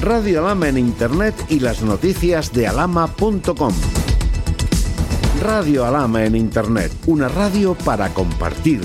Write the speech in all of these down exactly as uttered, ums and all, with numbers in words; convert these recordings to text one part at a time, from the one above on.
Radio Alhama en Internet y las noticias de alhama punto com. Radio Alhama en Internet, una radio para compartir.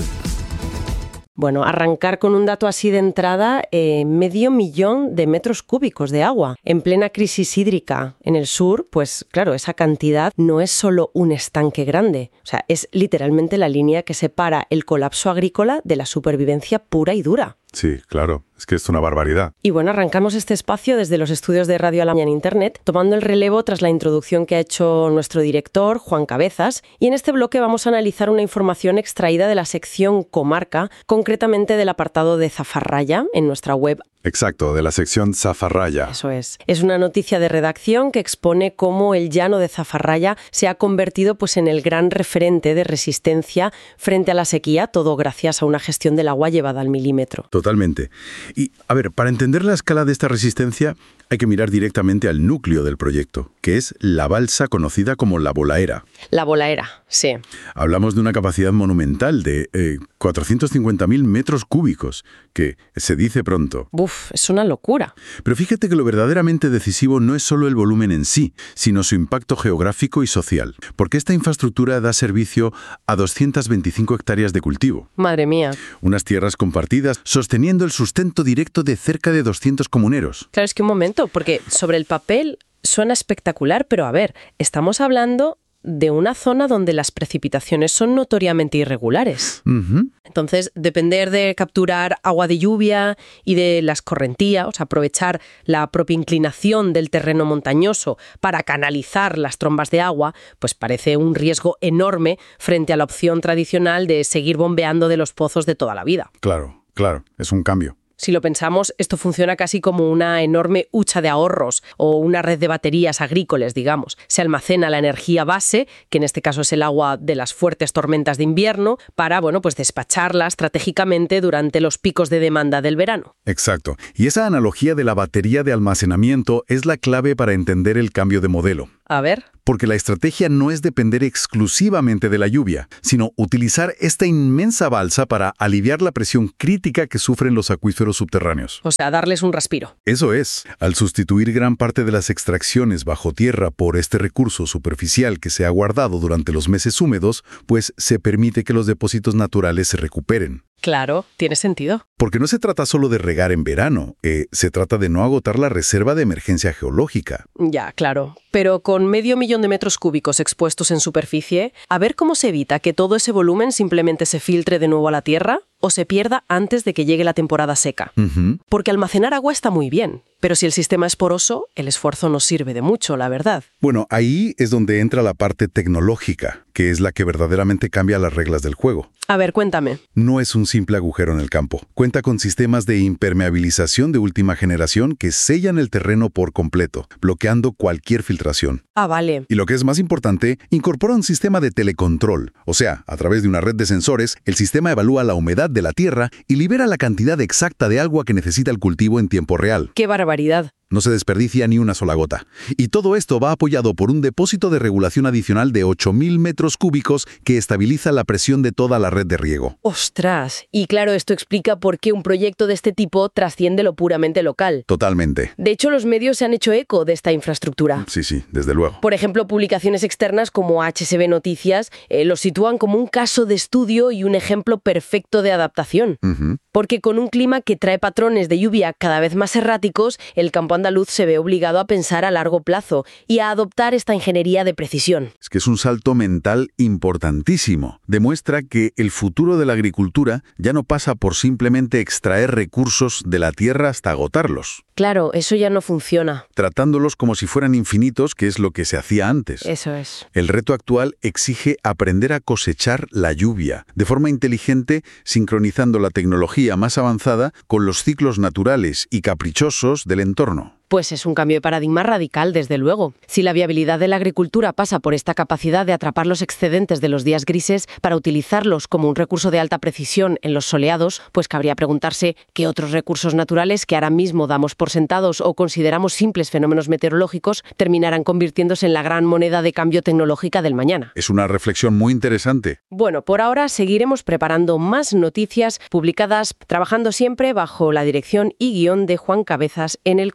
Bueno, arrancar con un dato así de entrada, eh, medio millón de metros cúbicos de agua. En plena crisis hídrica en el sur, pues claro, esa cantidad no es solo un estanque grande. O sea, es literalmente la línea que separa el colapso agrícola de la supervivencia pura y dura. Sí, claro, es que es una barbaridad. Y bueno, arrancamos este espacio desde los estudios de Radio Alhama en Internet, tomando el relevo tras la introducción que ha hecho nuestro director, Juan Cabezas, y en este bloque vamos a analizar una información extraída de la sección Comarca, concretamente del apartado de Zafarraya en nuestra web. Exacto, de la sección Zafarraya. Eso es. Es una noticia de redacción que expone cómo el llano de Zafarraya se ha convertido pues, en el gran referente de resistencia frente a la sequía, todo gracias a una gestión del agua llevada al milímetro. Totalmente. Y, a ver, para entender la escala de esta resistencia, hay que mirar directamente al núcleo del proyecto, que es la balsa conocida como La Bolaera. La Bolaera, sí. Hablamos de una capacidad monumental de eh, cuatrocientos cincuenta mil metros cúbicos, que se dice pronto. Uf, es una locura. Pero fíjate que lo verdaderamente decisivo no es solo el volumen en sí, sino su impacto geográfico y social, porque esta infraestructura da servicio a doscientas veinticinco hectáreas de cultivo. Madre mía. Unas tierras compartidas sosteniendo el sustento directo de cerca de doscientos comuneros. Claro, es que un momento, porque sobre el papel suena espectacular, pero a ver, estamos hablando de una zona donde las precipitaciones son notoriamente irregulares. Uh-huh. Entonces, depender de capturar agua de lluvia y de la escorrentía, o sea, aprovechar la propia inclinación del terreno montañoso para canalizar las trombas de agua, pues parece un riesgo enorme frente a la opción tradicional de seguir bombeando de los pozos de toda la vida. Claro, claro, es un cambio. Si lo pensamos, esto funciona casi como una enorme hucha de ahorros o una red de baterías agrícolas, digamos. Se almacena la energía base, que en este caso es el agua de las fuertes tormentas de invierno, para, bueno, pues despacharla estratégicamente durante los picos de demanda del verano. Exacto. Y esa analogía de la batería de almacenamiento es la clave para entender el cambio de modelo. A ver. Porque la estrategia no es depender exclusivamente de la lluvia, sino utilizar esta inmensa balsa para aliviar la presión crítica que sufren los acuíferos subterráneos. O sea, darles un respiro. Eso es. Al sustituir gran parte de las extracciones bajo tierra por este recurso superficial que se ha guardado durante los meses húmedos, pues se permite que los depósitos naturales se recuperen. Claro, tiene sentido. Porque no se trata solo de regar en verano, eh, se trata de no agotar la reserva de emergencia geológica. Ya, claro. Pero con medio millón de metros cúbicos expuestos en superficie, a ver cómo se evita que todo ese volumen simplemente se filtre de nuevo a la tierra o se pierda antes de que llegue la temporada seca. Uh-huh. Porque almacenar agua está muy bien, pero si el sistema es poroso, el esfuerzo no sirve de mucho, la verdad. Bueno, ahí es donde entra la parte tecnológica, que es la que verdaderamente cambia las reglas del juego. A ver, cuéntame. No es un simple agujero en el campo. Cuenta con sistemas de impermeabilización de última generación que sellan el terreno por completo, bloqueando cualquier filtración. Ah, vale. Y lo que es más importante, incorpora un sistema de telecontrol. O sea, a través de una red de sensores, el sistema evalúa la humedad de la tierra y libera la cantidad exacta de agua que necesita el cultivo en tiempo real. ¡Qué barbaridad! No se desperdicia ni una sola gota. Y todo esto va apoyado por un depósito de regulación adicional de ocho mil metros cúbicos que estabiliza la presión de toda la red de riego. ¡Ostras! Y claro, esto explica por qué un proyecto de este tipo trasciende lo puramente local. Totalmente. De hecho, los medios se han hecho eco de esta infraestructura. Sí, sí, desde luego. Por ejemplo, publicaciones externas como H S B Noticias eh, lo sitúan como un caso de estudio y un ejemplo perfecto de adaptación. Uh-huh. Porque con un clima que trae patrones de lluvia cada vez más erráticos, el campo andaluz se ve obligado a pensar a largo plazo y a adoptar esta ingeniería de precisión. Es que es un salto mental importantísimo. Demuestra que el futuro de la agricultura ya no pasa por simplemente extraer recursos de la tierra hasta agotarlos. Claro, eso ya no funciona. Tratándolos como si fueran infinitos, que es lo que se hacía antes. Eso es. El reto actual exige aprender a cosechar la lluvia, de forma inteligente, sincronizando la tecnología más avanzada con los ciclos naturales y caprichosos del entorno. Pues es un cambio de paradigma radical, desde luego. Si la viabilidad de la agricultura pasa por esta capacidad de atrapar los excedentes de los días grises para utilizarlos como un recurso de alta precisión en los soleados, pues cabría preguntarse qué otros recursos naturales que ahora mismo damos por sentados o consideramos simples fenómenos meteorológicos terminarán convirtiéndose en la gran moneda de cambio tecnológica del mañana. Es una reflexión muy interesante. Bueno, por ahora seguiremos preparando más noticias publicadas, trabajando siempre bajo la dirección y guión de Juan Cabezas en el control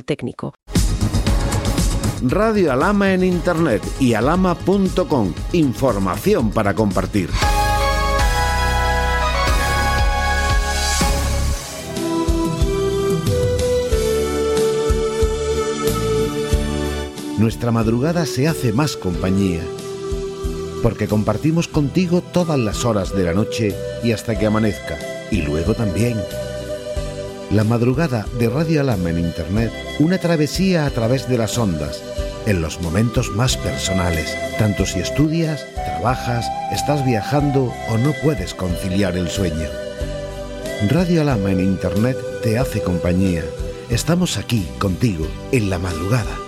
técnico. Radio Alhama en Internet y alhama punto com. Información para compartir. Nuestra madrugada se hace más compañía, porque compartimos contigo todas las horas de la noche y hasta que amanezca, y luego también. La madrugada de Radio Alhama en Internet, una travesía a través de las ondas, en los momentos más personales, tanto si estudias, trabajas, estás viajando o no puedes conciliar el sueño. Radio Alhama en Internet te hace compañía. Estamos aquí contigo en la madrugada.